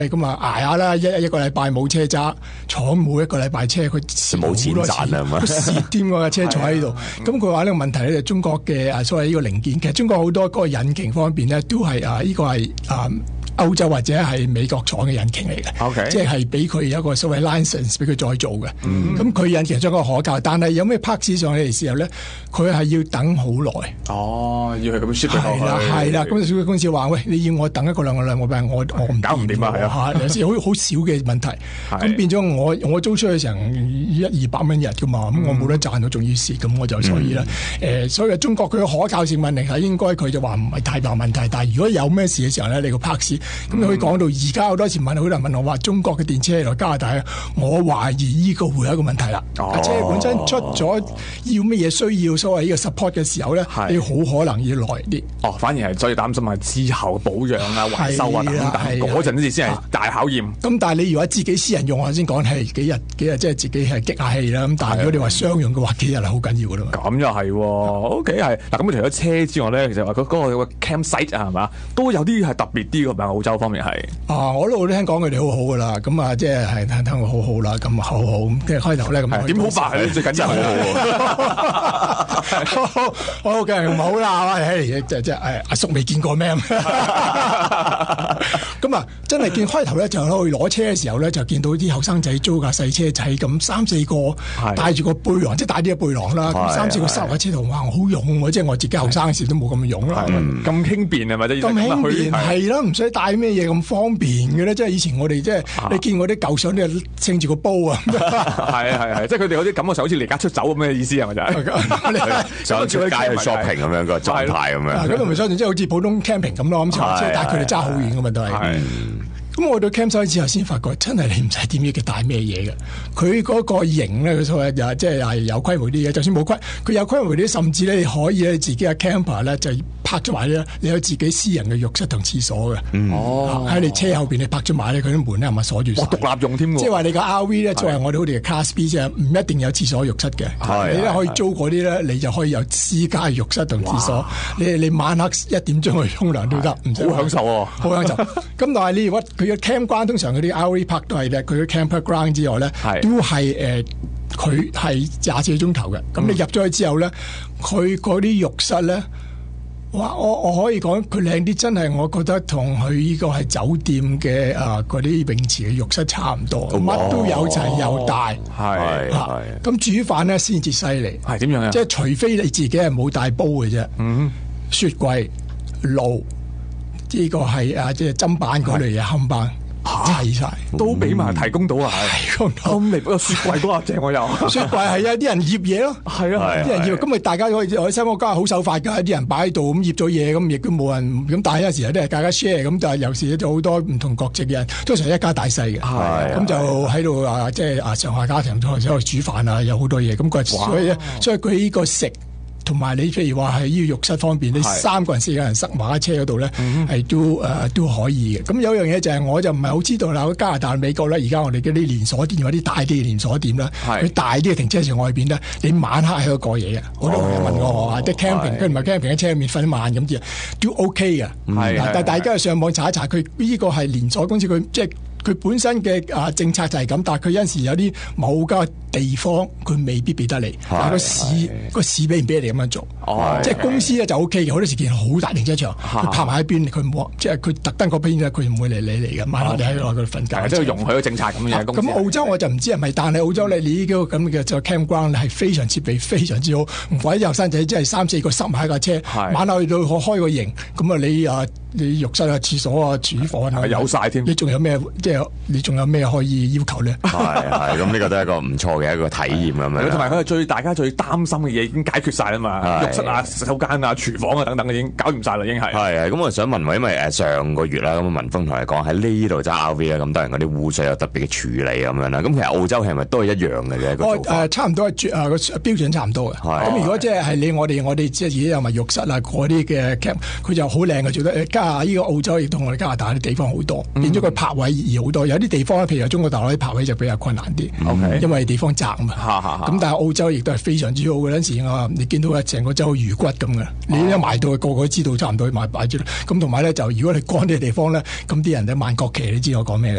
咁啊捱下啦，一個禮拜冇車揸，廠冇一個禮拜車，佢冇錢賺啊嘛， 蝕添嗰架車坐喺度。咁佢話呢個問題咧，就中國嘅所謂呢個零件，其實中國好多嗰個引擎方面咧，都係呢個係歐洲或者係美國廠嘅引擎嚟嘅，okay. 即係俾佢有一個所謂 license 俾佢再做嘅。咁佢引擎將個可靠，但係有咩 parts 上嚟嘅時候咧，佢係要等好耐。 哦，要係咁 ship 俾佢。 係啦，咁小嘅公司話：喂，你要我等一個兩個禮，我唔搞唔掂啊！係啊， 有時好少嘅問題。咁變咗我租出去成100-200蚊日㗎嘛，咁我冇得賺到，仲要蝕，咁我就所以咧，所以中國佢嘅可靠性問題係應該佢就話唔係太大問題，但係如果有咩事嘅時候咧，你個 parts。咁你可以講到而家好多時好多人問我話中國嘅電車嚟加拿大，我懷疑呢個會有一個問題啦。架車本身出咗要乜嘢需要所謂呢個 support 嘅時候咧，你好可能要耐啲。 反而係所以擔心係之後保養啊、維修啊等等嗰陣先係大考驗。 咁但係你如果自己私人用，我先講係幾日，即係自己係激下氣啦。咁但係如果你話商用嘅話，幾日係好緊要㗎啦嘛。 咁又係，OK 係嗱。咁除咗車之外咧，其實話嗰個 campsite 啊，係嘛，都有啲係特別啲嘅，澳洲方面係。我一路都聽講佢哋好好噶啦，咁啊即係聽佢好好啦，咁好好，跟住開頭咧咁。 點好法係最緊要好好嘅唔好啦，即係阿叔未見過咩咁啊！真係見開頭咧就去攞車嘅時候咧，就見到啲後生仔租架細車仔咁3-4個，帶住個背囊，即係帶啲嘅背囊啦，3-4個塞落車度，哇！好勇喎，即係我自己後生嘅時都冇咁勇啦， 咁輕便係咪？咁輕便係啦，唔使帶咩嘢咁方便嘅咧，即係以前我哋即係你見我啲舊相都係撐住個煲啊， 係，即係佢哋嗰啲感覺就好似離家出走咁嘅意思係咪就係？ 想出街去 shopping 咁樣個狀態咁樣。 咁同埋相信即係好似普通 camping 咁咯，咁但係佢哋揸好遠嘅嘛都係。咁我到 campsite 之後先發覺，真係你唔使點樣帶咩嘢嘅。佢嗰個型咧，佢所謂又即係有規模啲嘅。就算冇規，佢有規模啲，甚至咧你可以咧自己嘅 camper 咧就泊咗埋咧，你有自己私人嘅浴室同廁所嘅。喺你車後邊你泊咗埋咧，佢啲門咧係咪鎖住晒？ 獨立用添喎。即係話你個 RV 咧，作為我哋好似嘅 Class B 啫，唔一定有廁所浴室嘅。你咧可以租嗰啲咧，你就可以有私家浴室同廁所。你晚黑1點鐘去沖涼都得，唔使好享受喎， 好享受。咁但係你如果佢嘅 camp 關通常嗰啲 RV park 都係咧，佢嘅 camper ground 之外咧，都係佢係24個鐘頭嘅。咁你入咗去之後咧，佢嗰啲浴室咧，哇！我可以講佢靚啲，真係我覺得同佢呢個係酒店嘅嗰啲泳池嘅浴室差唔多，乜都有齊又大。咁煮飯咧先至犀利。 係點樣啊？ 即係除非你自己係冇帶煲嘅啫。雪櫃、爐。呢個係即係砧板嗰類嘢冚唪齊晒， 都俾埋提供到啊！ 提供到咁嚟個雪櫃嗰下正我又雪櫃係啊！啲人醃嘢咯， 係啊， 啲人醃咁咪大家可以喺西方家好手法㗎，啲人擺喺度咁醃咗嘢咁，亦都冇人咁。但係有時有啲係大家 share 咁，就係有時就好多唔同國籍嘅人，通常一家大細嘅，咁就喺度即係上下家庭喺度煮飯啊，有好多嘢咁佢，所以佢呢個食。同埋你譬如話喺呢個浴室方面，你3個人4個人塞埋喺車嗰度咧，係都可以嘅。咁有樣嘢就係我就唔係好知道啦。加拿大、美國咧，而家我哋嗰啲連鎖店或者大啲嘅連鎖店啦，佢大啲嘅停車場外邊咧，你晚黑喺度過夜嘅。好多朋友問我話，即係 camping，佢唔係 camping 喺車入面瞓一晚咁啫，都 OK 嘅。但係大家上網查一查，佢呢個係連鎖公司，佢即係。佢本身嘅政策就係咁，但係佢有陣時有啲某個地方佢未必俾得你，但係個市俾唔俾你咁樣做？即係公司咧就 O K 嘅，好多時見好大停車場，佢泊埋喺邊，佢冇即係佢特登嗰邊咧，佢唔會嚟理你嘅，晚黑你喺度瞓覺。 即係容許個政策咁樣。 咁澳洲我就唔知係咪，但係澳洲你呢個咁嘅就 campground 係非常設備非常之好，唔鬼後生仔即係3-4個塞埋喺架車，晚黑去到開個營，咁啊你浴室啊、廁所啊、廚房啊， 有晒添。 你仲有咩？即係你仲有咩可以要求咧？ 係咁呢個都係一個唔錯嘅一個體驗咁樣。 同埋佢大家最擔心嘅嘢已經解決晒啦嘛，浴室啊、洗手間啊、廚房啊等等已經搞掂晒啦，已經係。係咁我想問喎，因為上個月啦，咁文峰同你講喺呢度揸 RV 啦，咁當然嗰啲污水有特別嘅處理咁樣啦。咁其實澳洲係咪都係一樣嘅啫？ 差唔多係個標準差唔多嘅。咁如果即係我哋即係自己有埋浴室啊嗰啲嘅 camp，佢就好靚嘅做得。 呢個澳洲亦同我哋加拿大啲地方好多，變咗佢泊位易好多。有啲地方咧，譬如中國大陸啲泊位就比較困難啲，因為地方窄啊嘛。咁但係澳洲亦都係非常之好嘅。嗰陣時你見到啊，成個州魚骨咁嘅，你一埋到個個都知道差唔多擺住。咁同埋咧就如果你乾啲地方咧，咁啲人咧萬國旗，你知我講咩嘅？